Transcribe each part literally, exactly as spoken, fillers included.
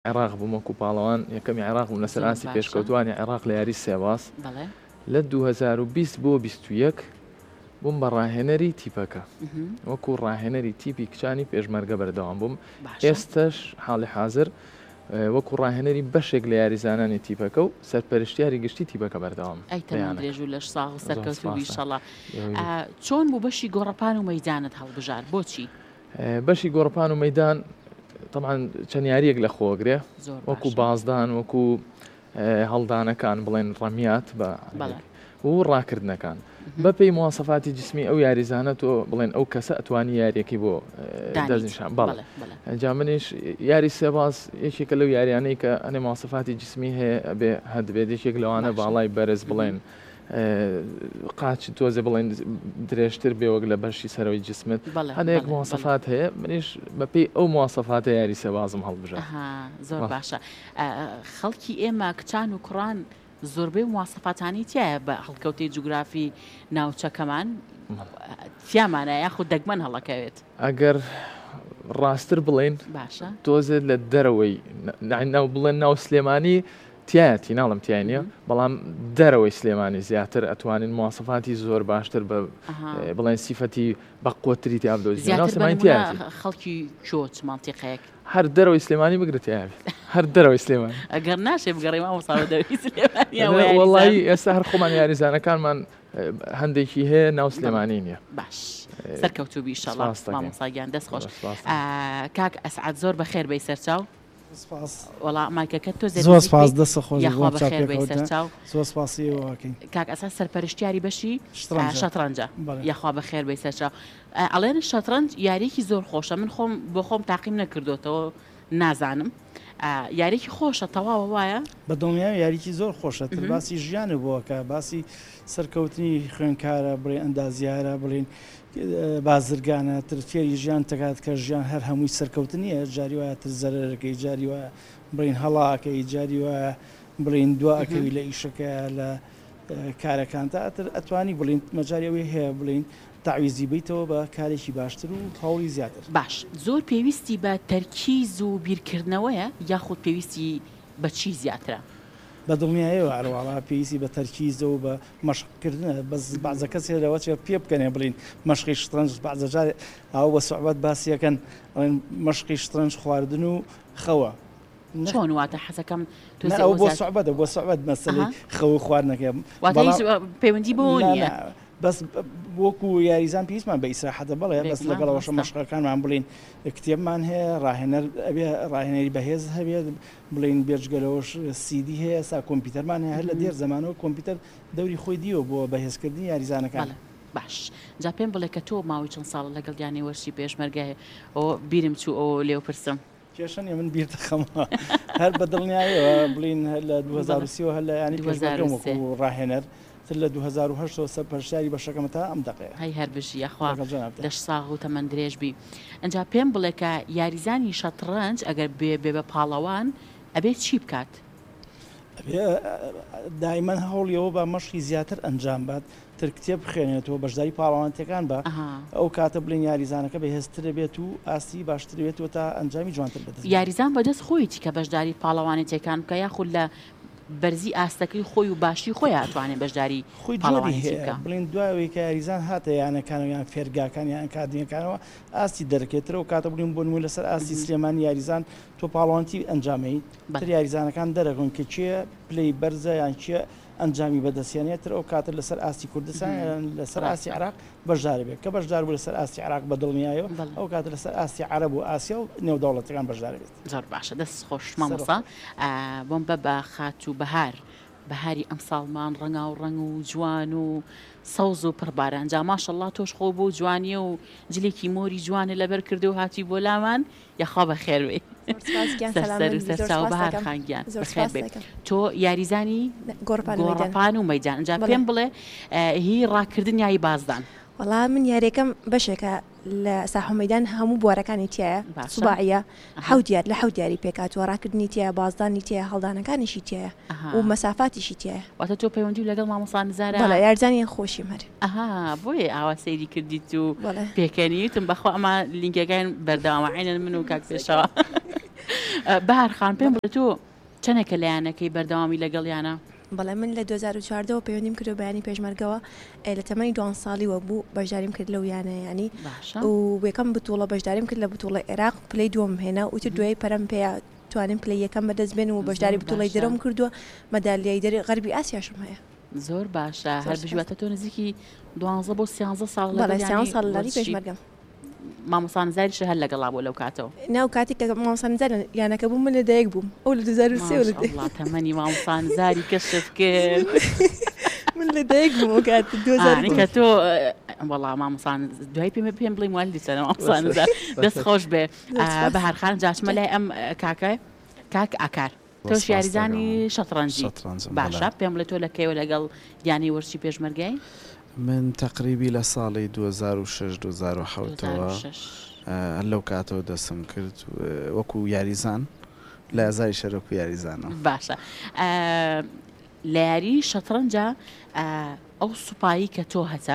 عێراق بووم وەکو پاڵەوان یەکەمی عێراق بووم لەسەر ئاسی پێشکەوتوانی عێراق لە یاری سێباس لە دوو هەزار و بیست بۆ بیست و یەک بووم بە ڕاهێنەری تیپەکە وەکو ڕاهێنەری تیپی کچانی پێشمەرگە بەردەوام بووم. ئێستش حاڵی حاضر وەکو ڕاهێنەری بەشێک لە یاریزانانی تیپەکە و سەرپەرشتیاری گشتی تیپەکە بەردەوام. ئەیتەمەندرێژ و لەش ساغ سەرکەوتوبی ئینشەڵا. چۆن بوو بەشی گۆڕەپان و مەیدانت هەڵبژار بۆچی؟ بەشی گۆڕەپان و مەیدان طبعاً چەند یاریەک لە خۆگرێ وەکو بازدان وەکو هەڵدانەکان بڵێن ڕەمیات بە و ڕاکردنەکان بەپێی مواسەفاتی جسمی ئەو یاریزانە تۆ بڵێن ئەو کەسە ئەتوانی یاریەکی بۆ دەستنیشان بەڵێ ئەنجام منیش یاری سێباز یەکێکە لەو یاریانەی کە ئەنێ مواسەفاتی جسمی هەیە ئەبێ هەدبێت یەکێک لەوانە باڵای بەرز بڵێن قاچ تۆزە بڵێن درێژتر بێوەک لە بەشی سەرەوەی جسمت هەندێک مواسەفات هەیە منیش بەپێی ئەو مواسەفاتە یاری سێبازم هەڵبژار. زۆر باشە. خەڵکی ئێمە کچان و کوڕان زۆربەی مواسەفاتانی تایە بە هەڵکەوتەی جوگرافی ناوچەکەمان تیامانە یاخود دەگمەن هەڵەکەوێت. ئەگەر ڕاستتر بڵێن باشە تۆزێت لە دەرەوەی ناو بڵێن ناو سلێمانی تایەتی ناڵم تیای نییە بەڵام دەرەوەی سلێمانی زیاتر ئەتوانین مواسەفاتی زۆر باشتر بە بڵێن سیفەتی بە قوتری تا بدۆزیێت خەڵکی چۆچ مانتیقەیەک هەر دەرەوەی سلێمانی بگرێت هەر دەرەوەی سلێمانی ئەگەر ناشێ بگەڕێمە وەساوە دەوی سلێمانی وەڵی ئێستا هەر خۆمان یاریزانەکانمان هەندێکی هەیە ناو سلێمانی نییە. باش سەرکەوتوبی ئینشەڵا مامۆستاگیان دەستخۆش. کاک ئەسعەد زۆر بەخێر بەی سەرچاو. وڵا مایکەکە تۆ زۆر سپاس دەستە خۆش زۆر سپاسیکەین. کاک ئەساس سەرپەرشتیاری بەشی شەترەنجە یاخوا بەخێر بەی سەرچاو. ئەڵێن شەترەنج یاریکی زۆر خۆشە من خۆم بۆ خۆم تاقیم نەکردوتەوە نازانم یاریکی خۆشە تەواوە وایە بە دڵنیام یاریکی زۆر خۆشە تر باسی ژیانە بووەکە باسی سەرکەوتنی خوێنکارە بڵێ ئەندازیارە بڵێن بازرگانە تر فێری ژیان تەکات کە ژیان هەر هەمووی سەرکەوتنیە جاری وایە تر زەرەرەکەی جاری وایە بڵین هەڵاکەی جاری وایە بڵین دواکەوی لە ئیشەکە لە کارەکان تا ئەتر ئەتوانی بڵین مەجاریەوەی هەیە بڵین تعویزی بیتەوە بە کارێکی باشتر و هەوڵی زیاتر. باش زۆر پێویستی بە تەرکیز و بیرکردنەوەیە یاخود پێویستی بە چی زیاترە؟ بە دڵنیایەوە هەروەڵا پێویستی بە تەرکیزە و بە مەشقکردنە بەس بەعزە کەسێ لەوە چێ پێ بکەنێ بڵین مەشقی شترەنج بەعزە جار ئەو بە سوعبەت باسیەکەن مەشقی شترەنج خواردن و خەوە چۆن واتە حەزەکەم ئەو بۆ سوعبەتە بۆ سوعبەت مەسەلەی خەوە خواردنەکە پەیوەندی بۆ نییە بەس وەکو یاریزان پێویستمان بە ئیسراحەتە بەڵێ بەس لەگەڵەوەشە مەشقەکانمان بڵین کتێبمان هەیە ڕاهێنەر ئەبێ ڕاهێنەری بەهێز هەبێت بڵین بێژگەلەوەش سیدی هەیە سا کۆمپیوتەرمان هەیە هەر لە دێر زمانەوە کۆمپیوتەر دەوری خۆی دیوە بۆ بەهێزکردنی یاریزانەکان. باش جا پێم بڵێ کە تۆ ماوەی چەند ساڵ لەگەڵ یانی وەرشی پێشمەرگایە ئەو بیرم چوو ئەو لێو پرسم کێشەنێ من بیر دەخەمەوە هەر بە دڵنیایەوە بڵین لە دوو هەزار و سێ هەر لە ینی وەکو ڕاهێنەر لە دوو هەزار و هەشت سەرپەرشتیاری بەشەکەمە تا ئەم دقەیە هەی هەر بژی یاخوا لەش ساغ و تەمەند درێژ بی. ئەنجا پێم بڵێ کە یاریزانی شەترەنج ئەگەر بێ بێ بە پاڵەوان ئەبێت چی بکات؟ دایمەن هەوڵیەوە بە مەشقی زیاتر ئەنجام بات تر کتێب بخوێنێتەوە بەشداری پاڵەوانتەکان بە ئەو کاتە بڵین یاریزانەکە بەهێزتر بێت و ئاستی باشتر بێتەوە تا ئەنجامی جوانتر بدەست. یاریزان بەدەست خۆیتی کە بەشداری پاڵەوانێتەکان بکە یاخود لە بەرزی ئاستەکەی خۆی و باشی خۆی ئەتوانێت بەشداری خۆی جۆری هەیە بڵین دوایەوەی کە یاریزان هاتە یانەکان یان فێرگاکان یان کادینەکانەوە ئاستی دەرەکێتەوە و کاتە بڵین بۆ نمونە لەسەر ئاستی سلێمانی یاریزان تۆ پاڵەوانتی ئەنجامەیت تر یاریزانەکان دەرەکەن کە چیە پلەی بەرزە یان چیە ئەنجامی بەدەستیانێتر ئەو کاتر لەسەر ئاستی کوردستان لەسەر ئاستی عراق بەشدار بێت کە بەشدار بوو لەسەر ئاستی عراق بە دڵنیایەوە ئەو کاتر لەسەر ئاستی عەرەب و ئاسیا و نێودەوڵەتەکان بەشدار بێت. زۆر باشە دەست خۆش مامۆستا بۆم بە بە خات و بەهار بەهاری ئەم ساڵمان ڕەنگا و ڕەنگ و جوان و سەوز و پڕباران جا ماشەڵڵا تۆش خۆ بۆ جوانیە و جلێکی مۆری جوانە لەبەر کردو و هاتی بۆ لامان یاخوا بەخێر وێ سەرچاو بەهار خانگیان بەخێر بێت. تۆ یاریزانی گۆڕەپان و مەیدان ئەنجا پێم بڵێ هی ڕاکردن یای بازدان. وەڵا من یاریەکەم بەشێکە لە ساحەمەیدان هەموو بوارەکانی تایە سوباعیە حەوت لە حەوت دیاری پێکاتوە ڕاکردنی تایە بازدانی تایە هەڵدانەکانیشی تایە و مەسافاتیشی تایە. واتە تۆ پەیوەندی لەگەڵ مامۆستا نزارە؟ بەڵێ یاریزانی خۆشیم هەر. ئەها بۆیە ئاوا سەیری کردیت و پێکەنیتم بەخوا ئەمە لینکەکان بەردەوامە عینەن من و کاک پێشەوە بەهارخان پێم بڵێ تۆ چەندێکە لایەنەکەی بەردەوامی لەگەڵیانە؟ بەڵێ من لە دوو هەزار و چواردەوە پەیوەندیم کردو بەیانی پێشمەرگەوە لە تەمەنی دوان ساڵیوە بوو بەشداریم کرد لەو یانەیانی و یەکەم بتوڵە بەشداریم کرد لە بتوڵی عێراق پلەی دووەم هێنا وتر دوای پەرەم پێیا توانین پلەی یەکەم بەدەست بێن و بەشداری بتوڵی دەرەوم کردووە مەدالیای دەری غەربی ئاسیاشم هەیە. زۆر باشە هەر بژواتە تۆ نزیکی دوانزە بۆ سیانزە ساڵ سیان ساڵ لەری پێشمەرگەم مامۆسانزاریش هەر لەگەڵا بۆ لەو کاتەوە ناو کاتی کە مامۆسانزار یانەکە بووم من لە دایک بووم ئەو لە دوو هەزار و سێ تەمەنی مامۆسانزاری کەشف کرد من لە دایک بووم کات کە تۆ وەڵا مامۆسان دوای پێمە پێم بڵێ موالی دیسەنە مامۆسانزار دەست خۆش بێ بەهارخان جاچمە لای ئەم کاکە کاک ئاکار تۆش یاریزانی شەترەنجی باشە پێم بڵێ تۆ لەکەیەوە لەگەڵ یانی وەرچی پێشمەرگای؟ من تقریبی لە ساڵی دوو هەزار و شەش دوو هەزار و حەوتەوە لەو کاتەوە دەسم کرد وەکو یاریزان لە هەزاری شەرۆک و یاریزانە. باشە لە یاری شەترەنجە ئەو سوپایی کە تۆ هەتە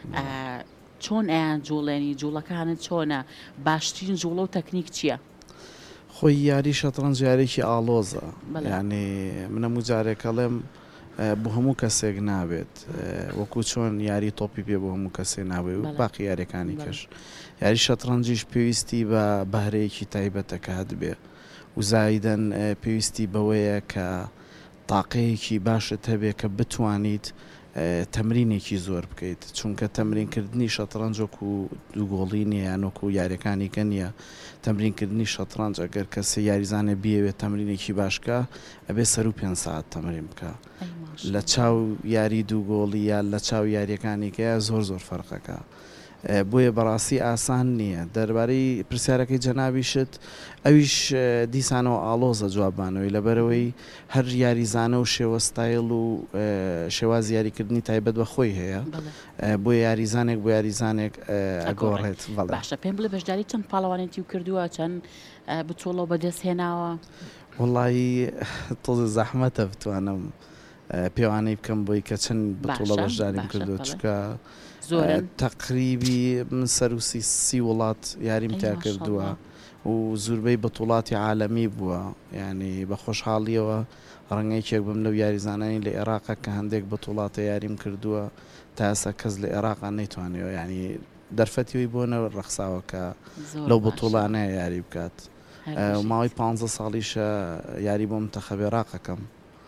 چۆن ئەیان جوڵێنی جوڵەکانت چۆنە باشترین جوڵە و تەکنیک چییە؟ خۆی یاری شەترەنج یارێکی ئاڵۆزە یعنی منە موجارێکەڵێم بۆ هەموو کەسێک نابێت وەکو چۆن یاری تۆپی پێ بۆ هەموو کەسێک نابێت و باقی یاریەکانی کەش یاری شەترەنجیش پێویستی بە بەهرەیەکی تایبەتەکە هەبێ و زایدەن پێویستی بەوەیە کە تاقەیەکی باشت هەبێ کە بتوانیت تەمرینێکی زۆر بکەیت چونکە تەمرینکردنی شەترەنج وەکو دووگۆڵی نییە یان وەکو یاریەکانی کە نییە تەمرینکردنی شەترەنج ئەگەر کەسە یاریزانە بیەوێت تەمرینێکی باشکە ئەبێ سەر و پێنج ساعت تەمرین بکە لە چاو یاری دووگۆڵی یان لە چاو یاریەکانی کە زۆر زۆر فەرقەکە بۆیە بەڕاستی ئاسان نییە. دەربارەی پرسیارەکەی جەنابیشت ئەویش دیسانەوە ئاڵۆزە جوابانەوەی لەبەرەوەی هەر یاریزانە و شێوە ستایل و شێواز یاریکردنی تایبەت بە خۆی هەیە بۆ یاریزانێک بۆ یاریزانێک ئەگۆڕێت. باشە پێم بڵێ بەشداری چەند پاڵەوانێتی و کردووە چەند بتوڵە بەدەست هێناوە؟ وەڵی تۆزە زەحمەتە بتوانم پێوانەی بکەم بۆی کە چەند بتوڵە بەشداریم کردو چکە تقریبی من سەروسی سی وڵات یاریم تا کردووە و زوربەی بەتوڵاتی عالەمی بووە ینی بە خۆشحاڵیەوە ڕەنگەیەکێک بم لەو یاریزانانی لە عێراقە کە هەندێک بەتوڵاتە یاریم کردووە تا ئێستا کەس لە عێراقان نەیتوانێەوە ینی دەرفەتیەوەی بۆنەوە ڕەخساوە کە لەو بەتوڵانەیە یاری بکات ماوەی پانزە ساڵیشە یاری بۆ منتەخەبی عێراقەکەم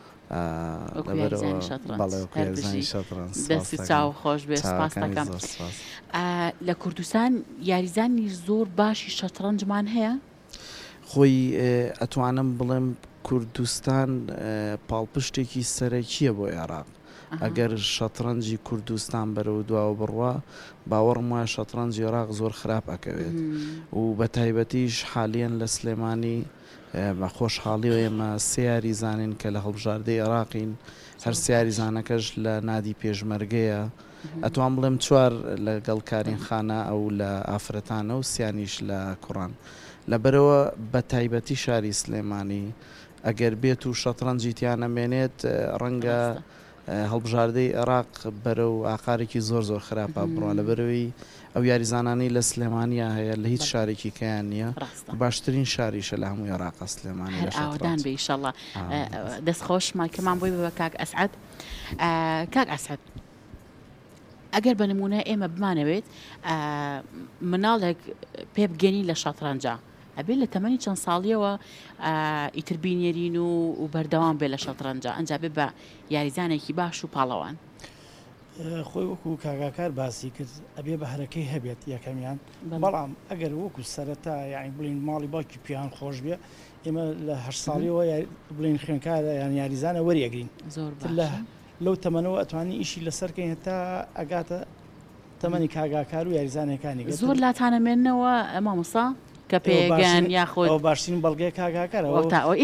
دەستی چاو خۆش بێ سپاس دەکەم. لە کوردستان یاریزانی زۆر باشی شەترەنجمان هەیە؟ خۆی ئەتوانم بڵێم کوردستان پاڵپشتێکی سەرەکیە بۆ عێراق ئەگەر شەترەنجی کوردستان بەرەو دواوە بڕوا باوەڕم وایە شەترەنجی عێراق زۆر خراپ ئەکەوێت و بە تایبەتیش حالیان لە سلێمانی بە خۆشحاڵیەوە ئێمە سێ یاریزانین کە لە هەڵبژاردەی عێراقین هەر سێ یاریزانەکەش لە نادی پێشمەرگەیە ئەتوان بڵێم چوار لەگەڵ کارین خانە ئەو لە ئافرەتانە و سیانیش لە کوڕان لەبەرەوە بە تایبەتی شاری سلێمانی ئەگەر بێت و شەترەنجی تیانە مێنێت ڕەنگە هەڵبژاردەی عێراق بەرەو ئاقارێکی زۆر زۆر خراپە بڕوا لەبەرەوەی ئەو یاریزانانی لە سلێمانیا هەیە لە هیچ شارێکی کەیان نییە باشترین شاریشە لە هەموو عێراق سلێمانی ئاودان بێ ئینشەڵڵا دەست خۆش ماکەمان بۆی بە کاک ئەسعەد. کاک ئەسعەد ئەگەر بە نمونە ئێمە بمانەوێت مناڵێک پێ بگەنی لە شەترەنجە ئەبێ لە تەمەنی چەند ساڵیەوە ئیتر بینێرین و بەردەوام بێ لە شەترەنجە ئەنجا بێ بە یاریزانێکی باش و پاڵەوان؟ خۆی وەکو کاگاکار باسی کرد ئەبێ بە هەرەکەی هەبێت یەکەمیان بەڵام ئەگەر وەکو سەرەتا یعنی بڵین ماڵی باوکی پیان خۆش بێ ئێمە لە هەشت ساڵیەوە بڵین خوێنکارە یان یاریزانە وەریەگرین لەو تەمەنەوە ئەتوانی ئیشی لەسەرکەین هەتا ئەگاتە تەمەنی کاگاکار و یاریزانەکانی زۆر لاتانەمێننەوە مامۆستا کە پێگەن یاخۆ باشترین بەڵگەی کاگاکارەوە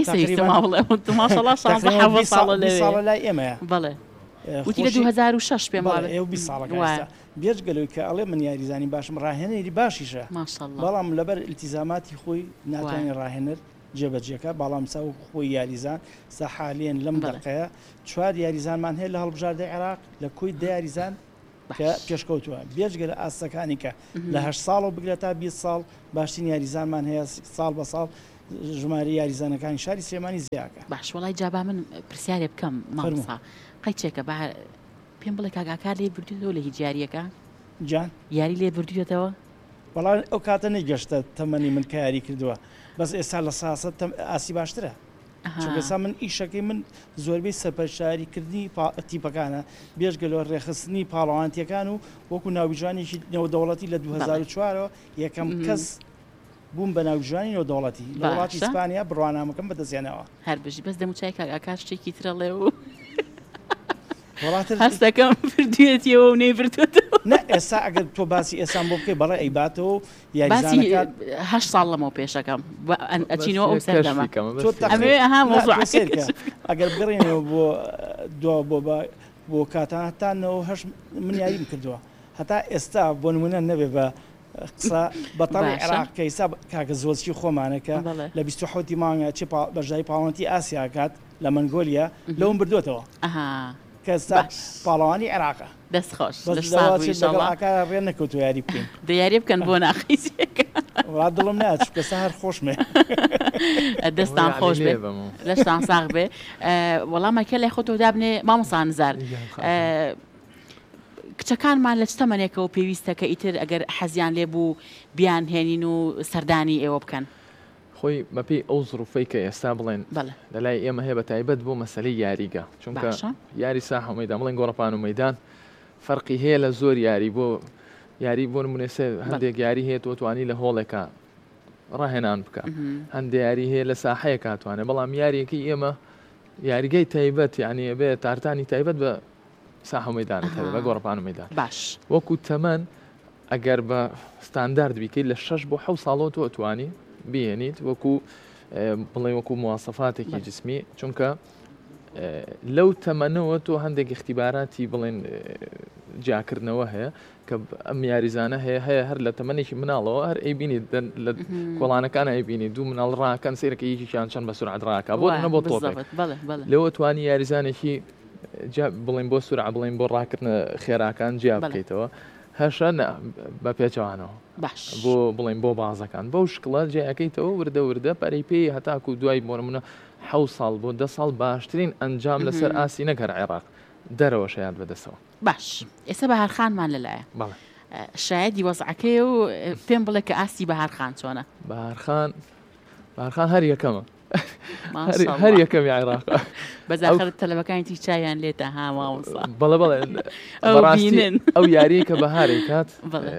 ساڵە لای ئێمەیە بڵێ وتی لە دوو هەزار و شەش پێم ئێوە بی ساڵەکە بێژگەلەوەی کە ئەڵێ من یاریزانی باشم ڕاهێنەری باشیشە بەڵام لەبەر ئیلتیزاماتی خۆی ناتوانێت ڕاهێنەر جێبەجێەکە بەڵام سا خۆی یاریزان سا حالێن لەم دەقەیە چوار یاریزانمان هەیە لە هەڵبژاردەی عێراق لە کۆی دە یاریزان کە پێشکەوتووە بێژگە لە ئاستەکانی کە لە هەشت ساڵ و بگرێت تا بیست ساڵ باشترین یاریزانمان هەیە ساڵ بە ساڵ ژماری یاریزانەکانی شاری سلێمانی زیاکە. باش وڵای جابا من پرسیارێ بکەم مامۆستا قەیچێکە بە پێم بڵێ کاگاکار لێ بردوێتەوە لە هیچ یاریەکە جان یاری لێ بردوێتەوە بەڵام ئەو کاتە نەیگەشتە تەمەنی من کە یاری کردووە بەس ئێستا لە ساسە ئاسی باشترە چونکەسا من ئیشەکەی من زۆربەی سەرپەرشاریکردنی تیپەکانە بێژگەلەوە ڕێخستنی پاڵەوانتیەکان و وەکو ناویژوانێکی نێودەوڵەتی لە دوو هەزار و چوارەوە یەکەم کەس بووم بە ناوژوانی نێودەوڵەتی لە وڵاتی ئیسپانیا بڕوانامەکەم بەدەستێنەوە هەر بژی بەس دەموچای کاگاکار شتێکی ترە لێ و هەستەکەم بردوێتیەوە و نەیبردوێتەوە نە ئێستا ئەگەر تۆ باسی ئێسان بۆ بکەی بەڵێ ئەیباتەوە باسی هەشت ساڵ لەمەوە پێشەکەم ئەچینەوە ئەو سەردەمە ئەگەر بڕێنەوە بۆ دو بۆ بۆ کاتانەوە هەش من یاریم کردووە هەتا ئێستا بۆ نمونە نەبێ بە قسە بەتەڵی عێراق ئێستا کاکە زۆرچی خۆمانەکە لە بیست و حوتی مانگە چ بەژای پاڵەوانتی ئاسیاکات لە مەنگۆلیا لەوم بردوێتەوە کەستا پاڵەوانی عێراقە دەست خۆش ڕێ نەکەوت و یاری بکەین دیاری بکەن بۆ ناخیزیەکە دڵم ناچ کەستا هەر خۆشمێ دەستان خۆش بێ لەشتان ساغ بێ وەڵامەکە لای خۆتۆ دابنێ مامۆستا نزار کچەکانمان لە چتەمەنێکەوە پێویستە کە ئیتر ئەگەر حەزیان لێ بوو بیان هێنین و سەردانی ئێوە بکەن خۆی بەپی ئەو زروفەی کە ئێستا بڵێن لەلای ئێمە هەیە بە تایبەت بۆ مەسەلەی یاریگە چونکە یاری ساحە و مەیدان بڵێن گۆڕەپان و مەیدان فەرقی هەیە لە زۆر یاری بۆ یاری بۆ نمونێسێ هەندێک یاری هەیە تۆ توانی لە هۆڵێکە ڕاهێنان بکە هەندێک یاری هەیە لە ساحەیە کاتوانێت بەڵام یاریەکەی ئێمە یاریگەی تایبەت یعنی ئەبێ تارتانی تایبەت بە ساحە و مەیدانێت هەبێت بە گۆڕەپان و مەیدان باش وەکو تەمەن ئەگەر بە ستاندارد بیکەیت لە شەش بۆ حەوت ساڵەوە تۆ توانی بێنیت وەکو بڵێ وەکو مواسەفاتێکی جسمی چونکە لەو تەمەنەوە تۆ هەندێک اختیباراتی بڵێن جیاکردنەوە هەیە کە ئەم یاریزانە هەیە هەیە هەر لە تەمەنێکی مناڵەوە هەر ئەیبینیت لە کۆڵانەکانە ئەیبینی دوو مناڵ ڕاکەن سیرەکە یەکیان چەند بە سورعەت ڕاکە بۆ نە بۆ تۆپێک لەوە توانی یاریزانێکی بڵێن بۆ سورع بڵێن بۆ ڕاکردنە خێراکان جیا بکەیتەوە هەشە بە پێچەوانەوە بۆ بڵێن بۆ بازەکان بەو شکڵە جیاکەیتەوە وردە وردە پەرەی پێی هەتاکو دوای بۆ نمونە حەوت ساڵ بۆ دە ساڵ باشترین ئەنجام لەسەر ئاسی نەگەر عێراق دەرەوە شایەت بەدەستەوە باش ئێستا بەهارخانمان لەلایە شایەدی وەزعەکەی و پێم بڵێ کە ئاسی بەهارخان چۆنە بەهارخان بەهارخان هەر یەکەمە هەر یەکەمی عێراق بەزاخر تەلەبەکانی چایان لێتە هاماوەسا بەڵێ بەڵێ ئەو یاریە کە بەهارێک کات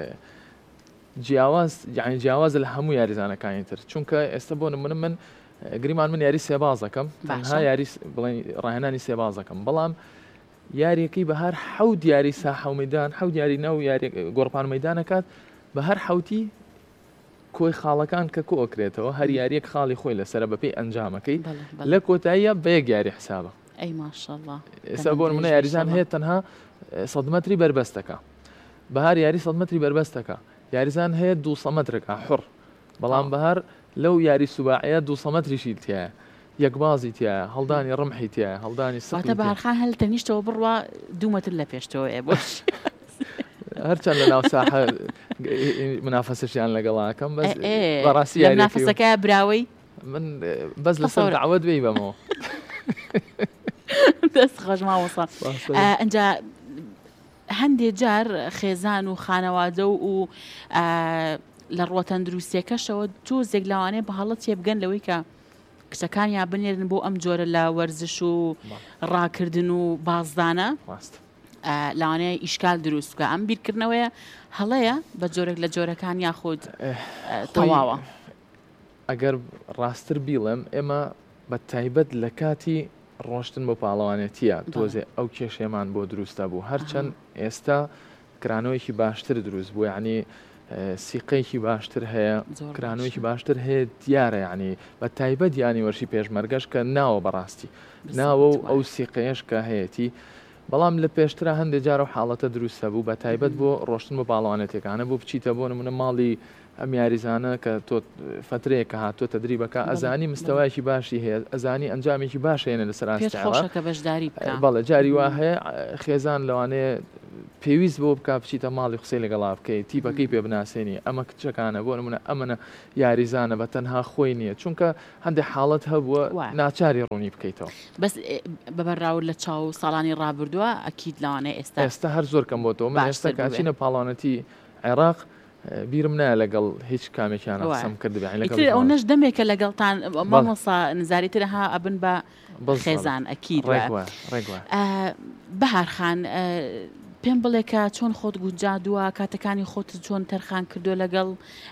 جیاواز یعنی جیاواز لە هەموو یاریزانەکانی تر چونکە ئێستا بۆ نمونە من گریمان من یاری سێباز دەکەم تەنها یاری بڵێن ڕاهێنانی سێباز دەکەم بەڵام یاریەکەی بەهار حەوت یاری ساحە و مەیدان حەوت یاری ناو یاری گۆڕپان و مەیدانەکات بە هەر حەوتی کۆی خاڵەکان کە کۆکرێتەوە هەر یاریەک خاڵی خۆی لەسرە بەپێی ئەنجامەکەی لە کۆتاییە بە یەک یاری حسابە ئەی ماشەڵڵا ئێستا بۆ منە یاریزان هەیە تەنها سەد مەتری بربەستەکە بەهار یاری سەد مەتری بربەستەکە یاریزان هەیە دووسە مەترەکە حڕ بەڵام بەهار لەو یاری سوباعەیە دووسە مەتریشی تایە یەک بازی تایە هەڵدانی ڕمحی تایە هەڵدانی سەتە بەهارخان هەل تەنیشتەوە بڕوا دوو مەتر لە پێشتەوە ئێ بۆش هەرچەند لە ناو ساحە منافەسەشیان لەگەڵاکەم بەس بەڕاستی منافەسەکە براوەی من بەس لەسەر داوەت بێی بەمەوە دەست خۆش ماوەسا ئەنجا هەندێک جار خێزان و خانەوادە و لە ڕۆتەندروستیەکەشەوە تۆزێک لەوانەیە بە هەڵە تێبگەن لەوەی کە کچەکانیان بنێرن بۆ ئەم جۆرە لە وەرزش و ڕاکردن و بازدانە لەوانەیە ئیشکال دروست بکە ئەم بیرکردنەوەیە هەڵەیە بە جۆرێک لە جۆرەکان یاخود تەواوە ئەگەر ڕاستتر بیڵێم ئێمە بە تایبەت لە کاتی ڕۆشتن بۆ پاڵەوانێتیە تۆزێ ئەو کێشێمان بۆ دروستە بوو هەرچەند ئێستا کرانەوەیکی باشتر دروست بوو یعنی سیقەیەکی باشتر هەیە کرانەوەیکی باشتر هەیە دیارە یعنی بە تایبەت ینی وەرشی پێشمەرگەش کە ناوە بەڕاستی ناوە و ئەو سیقەیەش کە هەیەی بەڵام لە پێشترا هەندێک جارە و حاڵەتە دروستە بوو بە تایبەت بۆ ڕۆشتن بۆ پاڵەوانێتەکانە بۆ بچیتە بۆ نمونە ماڵی ئەم یاریزانە کە تۆ فترەیە کە هاتۆ تەدریبەکە ئەزانی مستەوایکی باشی هەیە ئەزانی ئەنجامێکی باش هێنە لەسەر ئاستەوە بەشەکە بەشداری بکە بەڵێ جاری وا هەیە خێزان لەوانەیە پێویست بۆ بک بچیتە ماڵی قسەی لەگەڵا بکەیت تیپەکەی پێ بناسیێنی ئەمە کچەکانە بۆ نمونە ئەمەە یاریزانە بە تەنها خۆی نییە چونکە هەندێک حاڵەت هەبووە ناچاری ڕوونی بکەیتەوە بەس بەبەرراو لە چاو ساڵانی ڕابردووە ئەکیید لەوانەیە ئێستا ئێستا هەر زۆر کەم بۆ تۆ من ئێستا کاچینە پاڵانەتی عێراق بیرم نایە لەگەڵ هیچ کامێکیان قسەم کرد ئەو نەش دەمێکە لەگەڵتان مامۆسا نزاریترها ئەبن بە خێزان ئەکیید بەهارخان پێم بڵێکە چۆن خۆت گونجادووە کاتەکانی خۆت چۆن تەرخان کردو لەگەڵ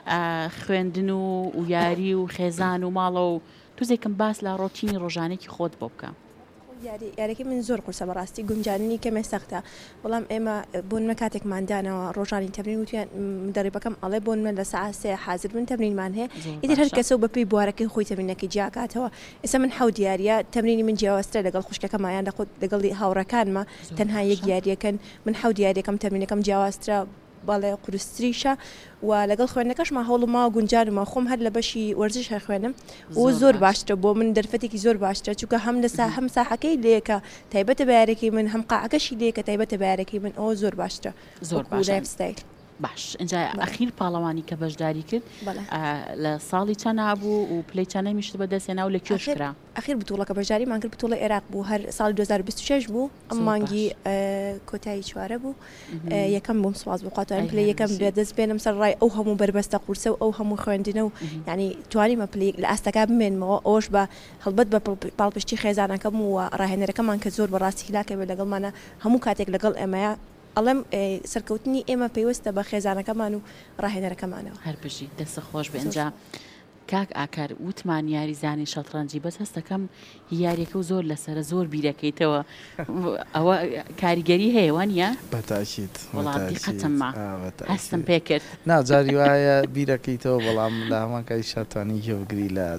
خوێندن و و یاری و خێزان و ماڵە و توزێکم باس لە ڕۆتینی ڕۆژانێکی خۆت بۆ بکە یاریەکە من زۆر قورسە بەڕاستی گونجاننی کەمێ سەختە بەڵام ئێمە بۆنمە کاتێکماندانەوە ڕۆژانی تەمرین وتیان دەڕێبەکەم ئەڵێ بۆنمە لە سەعات سێ حازر بن تەمرینمان هەیە ئیتر هەر کەسە و بەپێی بوارەکەی خۆی تەمرینەکەی جیاکاتەوە ئێستا من حەوت دیاریە تەمرینی من جیاوازترە لەگەڵ خوشکەکەمایان لەخۆت لەگەڵی هاوڕەکانمە تەنها یەک یاریەکەن من حەوت دیاریەکەم تەمرینەکەم جیاوازترە باڵێ قورستریشە و لەگەڵ خوێندنەکەشمە هەوڵ ما گونجارمە خۆم هەر لە بەشی وەرزش هەر خوێنم و زۆر باشترە بۆ من دەرفەتێکی زۆر باشترە چونکە هەم لە هەم ساحەکەی لێکە تایبەتە بەیارێکی من هەم قاعەکەشی لێکە تایبەتە بەیارێکی من ئەوە زۆر باشترە زۆر باشستایل باش اینجا ئەخیر پاڵەوانی کە بەشداری کرد لە ساڵی چەند بوو و پلەی چەندە میشت بەدەستێنا و لە کێشکرا ئەخیر بتوڵەکە بەشداریمان کرد بتوڵە عێراق بوو هەر ساڵی دوو هەزار و بیست و شەش بوو ئەم مانگی کۆتایی چوارە بوو یەکەم بووم سواز بوو قاتوان پلەی یەکەم لێ دەست بێنم سەر ڕای ئەو هەموو بربەستە قورسە و ئەو هەموو خوێندنە و یعنی توانیمە پلەی لە ئاستەکە بمێنمەوە ئەوش بە هەڵبەت بە پاڵپشتی خێزانەکەم و ڕاهێنەرەکەمان کە زۆر بەڕاستی هیلاکە بێت لەگەڵمانە هەموو کاتێک لەگەڵ ئێمەیە ئەڵێم سەرکەوتنی ئێمە پێوەستە بە خێزانەکەمان و ڕاهێنەرەکەمانەوە هەر بژی دەستە خۆش بێنجا کاک ئاکار وتمان یاریزانی شەترەنجی بەس هەستەکەم یاریەکە و زۆر لەسرە زۆر بیرەکەیتەوە ئەوە کاریگەری هەیە وانە بەتاکیت وڵاتیقەتمما هەستم پێ کرد ناجاری وایە بیرەکەیتەوە بەڵام لە هەمانکاری شاتانی هێوگری لە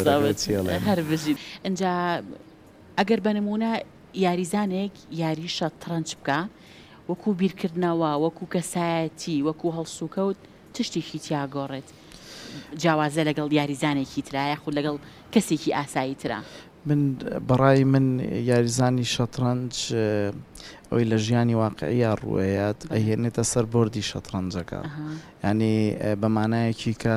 هەر بژین اینجا ئەگەر بەنمونە یاریزانێک یاری شەترەنج بکە وەکو بیرکردنەوە وەکو کەسایەتی وەکو هەڵسوکەوت تشتێکی تیاگۆڕێت جیاوازە لەگەڵ یاریزانێکی ترایە خود لەگەڵ کەسێکی ئاسایی ترە من بەڕای من یاریزانی شەترەنج ئەوی لە ژیانی واقعیە ڕوەیەت ئەهێنێتە سەر بۆردی شەترەنجەکە ینی بەمانایەکی کە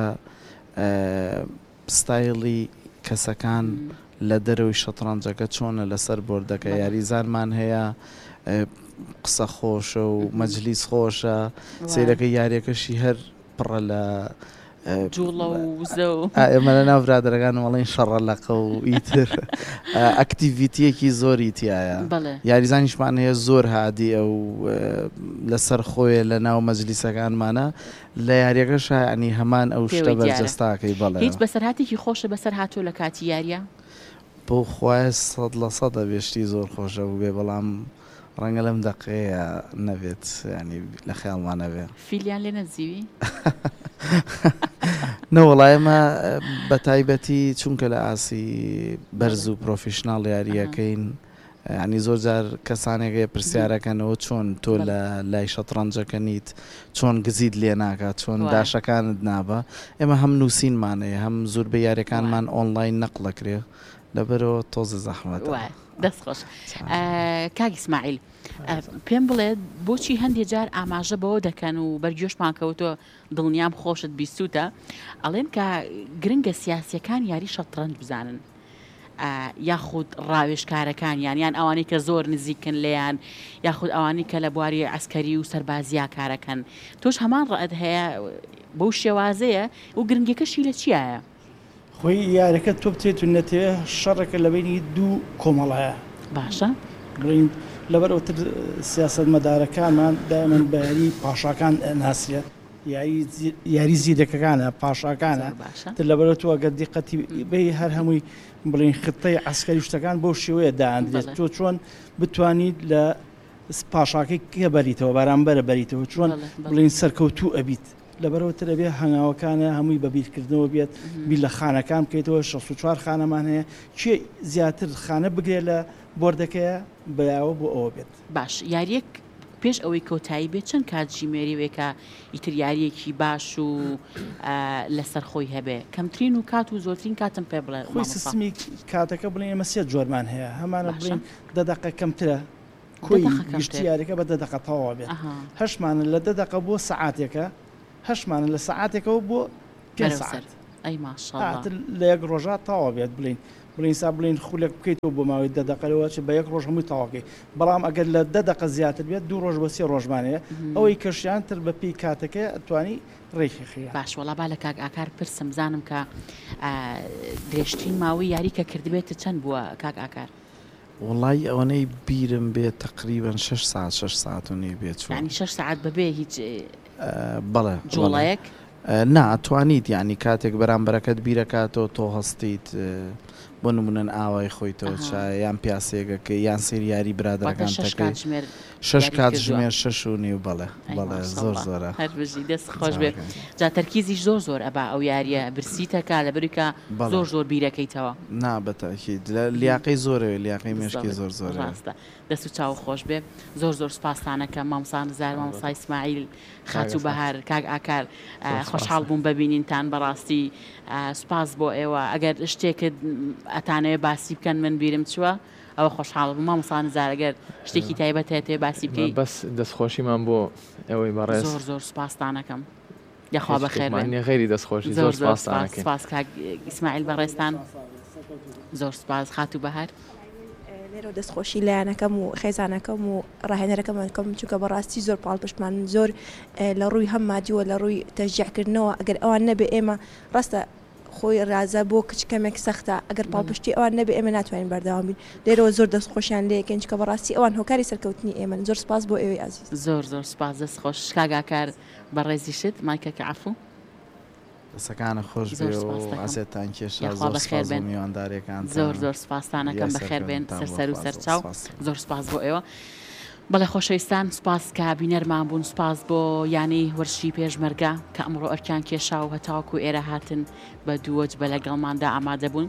ستایلی کەسەکان لە دەرەوەی شەترەنجەکە چۆنە لەسەر بۆردەکە یاریزانمان هەیە قسە خۆشە و مەجلیس خۆشە سیرەکە یاریەکەشی هەر پڕە لە جوڵە و وزە و ئێمە لە ناو برادەرەکان وەڵێن شەڕەلەقە و ئیتر ئەکتیڤیتیەکی زۆری تایە یاریزانیشمان هەیە زۆر هادی ئەو لەسەر خۆیە لە ناو مەجلیسەکانمانە لە یاریەکەش ینی هەمان ئەو شتە بەرجەستاکەی بەڵێ هیچ بەسەرهاتێکی خۆشە بەسەر هاتوو لە کاتی یاریە بۆ خوای سەد لە سەدە بێشتی زۆر خۆشە بوو بێ بەڵام ڕەنگە لەم دەقەیە نەبێت ینی لە خەیاڵمان نەبێ فیلیان لێ نەزیوی نەوەڵایمە بە تایبەتی چونکە لە ئاسی بەرز و پرۆفیشناڵ یاریەکەین ینی زۆر جار کەسانێکە پرسیارەکەنەوە چۆن تۆ لە لای شەترەنجەکە نیت چۆن گزیت لێ ناکات چۆن داشەکانت نابە ئێمە هەم نووسینمانەیە هەم زۆر بە یاریەکانمان ئۆنلاین نەقڵەکرێ لەبەرەوە تۆزە زەحمەت دەست خۆش کاک ئیسماعیل پێم بڵێت بۆچی هەندێک جار ئاماژە بەوە دەکەن و بەرگێشمان کەوتۆ دڵنیام خۆشت بیستوتە ئەڵێن کە گرنگە سیاسیەکان یاری شەترەنج بزانن یاخود ڕاوێژکارەکان یانیان ئەوانەی کە زۆر نزیکن لێیان یاخود ئەوانەی کە لە بواری عسکەری و سەربازیا کارەکەن تۆش هەمان ڕەت هەیە بەو شێوازەیە و گرنگەکەشی لە چیایە؟ خۆی یاریەکە تۆ بچێت و نەتێ شەڕێکە لە بینی دوو کۆمەڵایە باشە بڵین لەبەر ئەوتر سیاست مەدارەکانمان دائما بە یاری پاشاکان ناسرێت یاری زیرەکەکانە پاشاکانە تر لەبەرەوە تۆ ئەگەر دیقەتی بێ هەر هەمووی بڵین خطەی عسکەری شتەکان بۆ شێوەیە دائەندرێت تۆ چۆن بتوانیت لە پاشاکەی کێ بەریتەوە بەرامبەرە بەریتەوە چۆن بڵین سەرکەوتوو ئەبیت لەبەرەوە ترەبێ هەنگاوەکانە هەمووی بە بیرکردنەوە بێت بیر لە خانەکان بکەیتەوە شەست و چوار خانەمان هەیە کێ زیاتر خانە بگرێت لە بۆردەکەیە بەیاوە بۆ ئەوە بێت باش یاریەک پێش ئەوەی کۆتایی بێت چەند کاتژی مێریوێکە ئیتر یاریەکی باش و لەسەر خۆی هەبێ کەمترین و کات و زۆرترین کاتم پێ بڵێ خۆی سیستمی کاتەکە بڵێن ئێمە سێ جۆرمان هەیە هەمانە بڵێن دە دەقە کەمترە کۆی گشتی یاریەکە بە دە دقە تەواو بێت هەشمانە لە دە دقە بۆ سەعاتێکە هەشمانە لە سەعاتێکەوە بۆ پێ سەعات ئەی ماشاءالله لە یەک ڕۆژە تەواو بێت بڵین بڵین سا بڵین خولێک بکەیتەوە بۆ ماوەی دە دقەوە چ بە یەک ڕۆژ هەمووی تەواوکەی بەڵام ئەگەر لە دە دقە زیاتر بێت دوو ڕۆژ بە سێ ڕۆژمانەیە ئەوەی کەشیان تر بە پێی کاتەکە ئەتوانی ڕێکی خێ باش وەڵا با لە کاک ئاکار پرسم زانم کە درێژترین ماوەی یاری کە کردبێتە چەند بووە کاک ئاکار وڵی ئەوەنەی بیرم بێت تقریبان شش ساعت شش ساعت و نی بێت ینی شش ساعت بەبێ هیچ بەڵێ جوڵەیەک ناتوانیت یعنی کاتێک بەرامبەرەکەت بیرەکاتەوە تۆ هەستیت بۆ نمونەن ئاوای خۆیتەوە چای یان پیاسێگەکە یان سێری یاری برادەکان شش کات ژمێر شش و نیو بەڵێ بەڵێ زۆر زۆرە هەربژی دەست خۆش بێت جا تەرکیزیش زۆر زۆر ئەبا ئەو یاریە برسیتەکە لە بریکە زۆر زۆر بیرەکەیتەوە نابەتەکیید لە لیاقەی زۆرەوە لیاقەی مێشکی زۆر زۆر ڕاستە دەست و چاو خۆش بێ زۆر زۆر سپاسانەکە مامۆستا نزار مامۆستا ئیسماعیل خاچوو بەهار کاک ئاکار خۆشحاڵ بووم ببینینتان بەڕاستی سپاس بۆ ئێوە ئەگەر شتێکت ئەتانەوێ باسی بکەن من بیرم چووە ئەوە خۆشحاڵ بووم مامۆستا نزار ئەگەر شتێکی تایبەت هەیە تێ باسی بکەی بەس دەستخۆشیمان بۆ ئەوەی بەڕێز زۆر زۆر سپاسانەکەم یاخوا بەخێر بێن غێری دەستخۆشی زۆر سپاسانەکەین سپاس کاک ئیسماعیل بەڕێستان زۆر سپاس خاتوو بەهار لێرە دەستخۆشی لایەنەکەم و خێزانەکەم و ڕاهێنەرەکەمەکەم چونکە بەڕاستی زۆر پاڵ پشتمان زۆر لە ڕووی هەم مادیوە لە ڕووی تەشجیعکردنەوە ئەگەر ئەوان نەبێ ئێمە ڕاستە خۆی رازە بۆ کچ کەمێک سەختە ئەگەر پاڵپشتی ئەوان نەبێ ئێمە ناتوانین بەردەوام بین لێرەوە زۆر دەستخۆشیان لێکەن چکە بەڕاستی ئەوان هۆکاری سەرکەوتنی ئێمە زۆر سپاس بۆ ئێوەی عەزیز زۆر زۆر سپاس دەستخۆش کاگاکار بەڕێزی شت مایکەکە عەفوو دەسەکانە خۆش بێ و ئاسێتان کێشە زۆر سپاس بۆ میواندارێکان زۆر زۆر سپاسانەکەم بەخێر بێن سەرسەر و سەرچاو زۆر سپاس بۆ ئێوە بەڵێ خۆشەویستان سپاس کە بینەرمان بوون سپاس بۆ یانی وەرشی پێشمەرگە کە ئەمڕۆ ئەرکیان کێشا و هەتاوەکو ئێرە هاتن بە دووەج بە لەگەڵماندا ئامادە بوون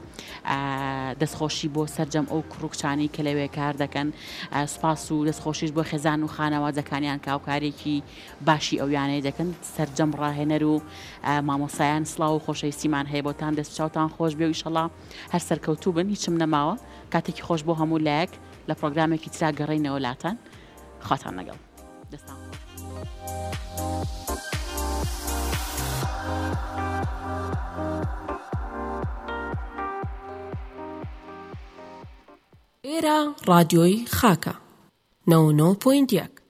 دەستخۆشی بۆ سەرجەم ئەو کوڕکچانی کە لەوێ کار دەکەن سپاس و دەستخۆشیش بۆ خێزان و خانەوادەکانیان کاوکارێکی باشی ئەو یانەیە دەکەن سەرجەم ڕاهێنەر و مامۆسایان سڵاو و خۆشەویستیمان هەیە بۆتان دەست چاوتان خۆش بێ و ئیشەڵا هەر سەرکەوتوو بن هیچم نەماوە کاتێکی خۆش بۆ هەموو لایەک لە پرۆگرامێکی ترا گەڕینەوە لاتان خاتان لەگەڵ دەستان ئێرە ڕادیۆی خاکە نەوە و نۆ پۆینت یەک